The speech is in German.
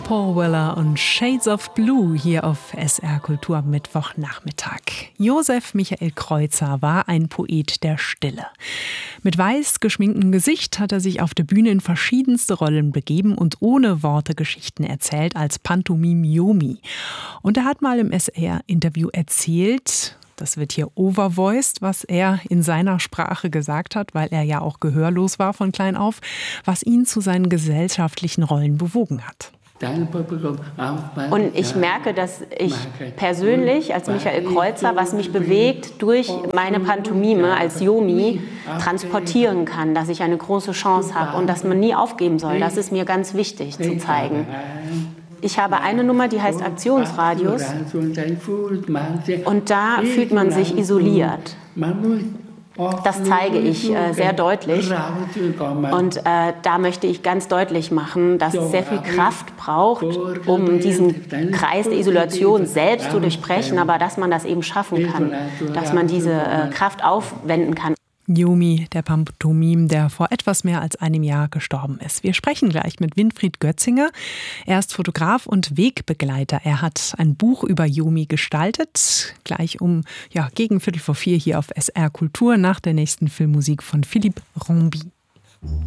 Paul Weller und Shades of Blue hier auf SR Kultur am Mittwochnachmittag. Josef Michael Kreuzer war ein Poet der Stille. Mit weiß geschminktem Gesicht hat er sich auf der Bühne in verschiedenste Rollen begeben und ohne Worte Geschichten erzählt als Pantomime Yomi. Und er hat mal im SR-Interview erzählt, das wird hier overvoiced, was er in seiner Sprache gesagt hat, weil er ja auch gehörlos war von klein auf, was ihn zu seinen gesellschaftlichen Rollen bewogen hat. Und ich merke, dass ich persönlich als Michael Kreuzer, was mich bewegt, durch meine Pantomime als Yomi transportieren kann, dass ich eine große Chance habe und dass man nie aufgeben soll. Das ist mir ganz wichtig zu zeigen. Ich habe eine Nummer, die heißt Aktionsradius, und da fühlt man sich isoliert. Das zeige ich sehr deutlich, und da möchte ich ganz deutlich machen, dass es sehr viel Kraft braucht, um diesen Kreis der Isolation selbst zu durchbrechen, aber dass man das eben schaffen kann, dass man diese Kraft aufwenden kann. Yomi, der Pantomime, der vor etwas mehr als einem Jahr gestorben ist. Wir sprechen gleich mit Winfried Götzinger. Er ist Fotograf und Wegbegleiter. Er hat ein Buch über Yomi gestaltet. Gleich gegen 3:15 hier auf SR Kultur nach der nächsten Filmmusik von Philippe Rombi.